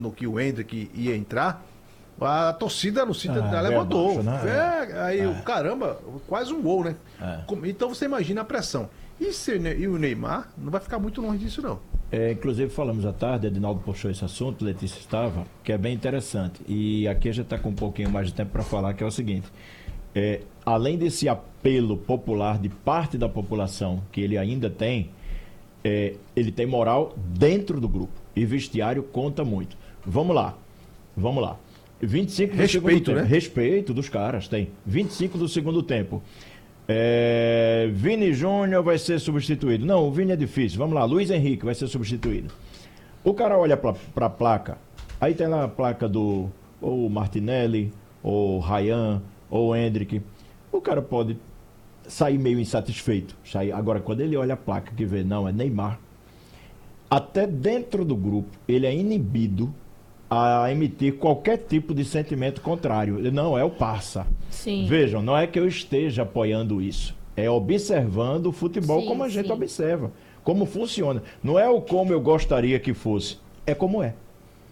no que o Endrick ia entrar, a torcida no sítio levantou. Abaixo, né? Aí, caramba, quase um gol, né? É. Então você imagina a pressão. E o Neymar não vai ficar muito longe disso, não. Inclusive falamos à tarde, Edinaldo puxou esse assunto, Letícia estava, que é bem interessante. E aqui a gente está com um pouquinho mais de tempo para falar, que é o seguinte. Além desse apelo popular de parte da população que ele ainda tem, ele tem moral dentro do grupo. E vestiário conta muito. Vamos lá. 25 do segundo tempo. Né? Respeito dos caras, tem. 25 do segundo tempo. Vini Júnior vai ser substituído. Não, o Vini é difícil. Vamos lá, Luiz Henrique vai ser substituído. O cara olha para a placa, aí tem lá a placa do ou Martinelli, ou Ryan, ou Endrick. O cara pode sair meio insatisfeito. Agora, quando ele olha a placa que vê, não, é Neymar. Até dentro do grupo, ele é inibido a emitir qualquer tipo de sentimento contrário. Não, é o parça. Sim. Vejam, não é que eu esteja apoiando isso. É observando o futebol como a gente observa. Como funciona. Não é o como eu gostaria que fosse. É como é.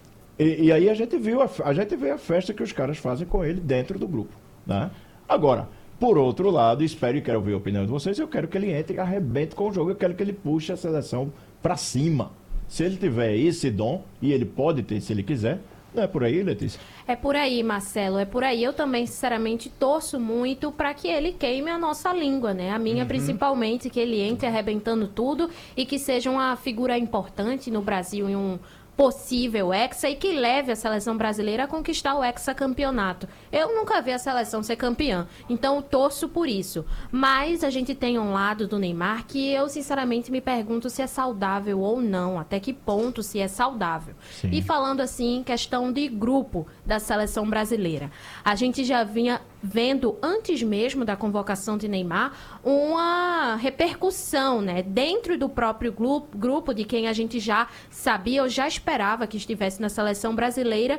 E aí a gente vê a festa que os caras fazem com ele dentro do grupo. Né? Agora, por outro lado, espero e quero ver a opinião de vocês, eu quero que ele entre e arrebente com o jogo. Eu quero que ele puxe a seleção para cima. Se ele tiver esse dom, e ele pode ter se ele quiser, não é por aí, Letícia? É por aí, Marcelo, é por aí. Eu também, sinceramente, torço muito para que ele queime a nossa língua, né? A minha, principalmente, que ele entre arrebentando tudo e que seja uma figura importante no Brasil em um possível hexa e que leve a seleção brasileira a conquistar o hexacampeonato. Eu nunca vi a seleção ser campeã, então torço por isso. Mas a gente tem um lado do Neymar que eu sinceramente me pergunto se é saudável ou não, até que ponto se é saudável. Sim. E falando assim, em questão de grupo da seleção brasileira, a gente já vinha vendo, antes mesmo da convocação de Neymar, uma repercussão, né, dentro do próprio grupo de quem a gente já sabia ou já esperava que estivesse na seleção brasileira,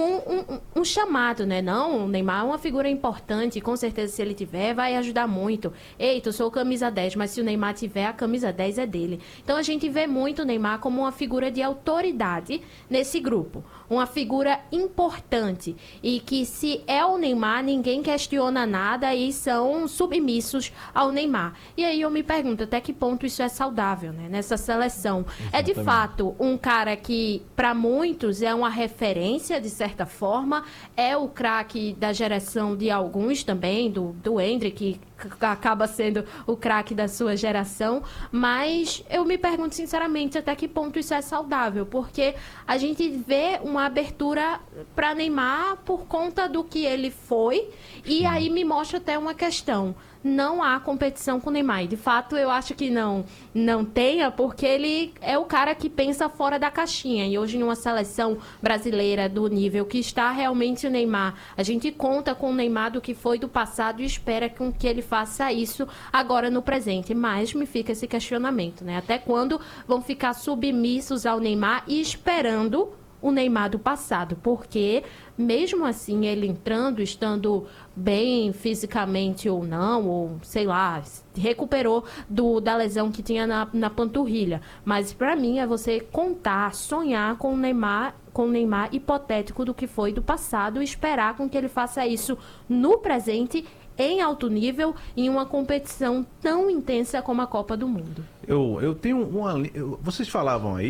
um chamado, né? Não, o Neymar é uma figura importante, com certeza se ele tiver, vai ajudar muito. Eita, eu sou camisa 10, mas se o Neymar tiver, a camisa 10 é dele. Então a gente vê muito o Neymar como uma figura de autoridade nesse grupo, uma figura importante e que se é o Neymar, ninguém questiona nada e são submissos ao Neymar. E aí eu me pergunto até que ponto isso é saudável, né? Nessa seleção. Exatamente. É de fato um cara que, para muitos, é uma referência, de certa forma, é o craque da geração de alguns também, do Endrick, que acaba sendo o craque da sua geração, mas eu me pergunto sinceramente até que ponto isso é saudável, porque a gente vê uma abertura para Neymar por conta do que ele foi, e aí me mostra até uma questão. Não há competição com o Neymar. E, de fato, eu acho que não tenha, porque ele é o cara que pensa fora da caixinha. E hoje, em uma seleção brasileira do nível que está realmente o Neymar, a gente conta com o Neymar do que foi do passado e espera que ele faça isso agora no presente. Mas me fica esse questionamento, né? Até quando vão ficar submissos ao Neymar e esperando o Neymar do passado? Porque, mesmo assim, ele entrando, estando bem fisicamente ou não, ou sei lá, recuperou da lesão que tinha na panturrilha. Mas para mim é você contar, sonhar com o Neymar hipotético do que foi do passado e esperar com que ele faça isso no presente, em alto nível, em uma competição tão intensa como a Copa do Mundo. Eu tenho vocês falaram,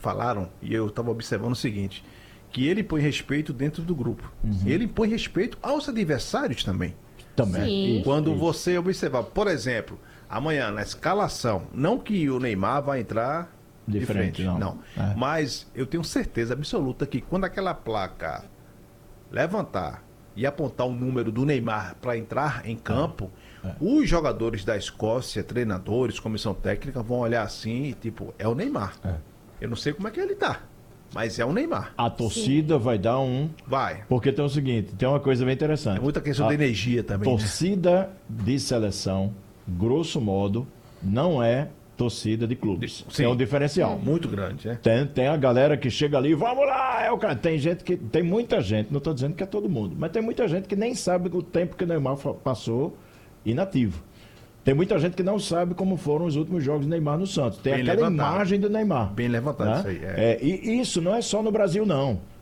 e eu estava observando o seguinte, que ele põe respeito dentro do grupo. Ele põe respeito aos adversários também. Sim. Quando você observar, por exemplo, amanhã na escalação, não que o Neymar vai entrar de frente, não. Mas eu tenho certeza absoluta que quando aquela placa levantar e apontar o número do Neymar para entrar em campo, os jogadores da Escócia, treinadores, comissão técnica, vão olhar assim e tipo, é o Neymar. Eu não sei como é que ele tá, mas é o Neymar. A torcida vai dar Vai. Porque tem o seguinte, tem uma coisa bem interessante. É muita questão de energia também. Torcida de seleção, grosso modo, não é torcida de clubes. Sim. É um diferencial. Muito grande, né? Tem a galera que chega ali, vamos lá, tem muita gente, não estou dizendo que é todo mundo, mas tem muita gente que nem sabe o tempo que o Neymar passou inativo. Tem muita gente que não sabe como foram os últimos jogos do Neymar no Santos. Tem Bem aquela levantado. imagem do Neymar. Bem levantado, né? isso aí. E isso não é só no Brasil, não.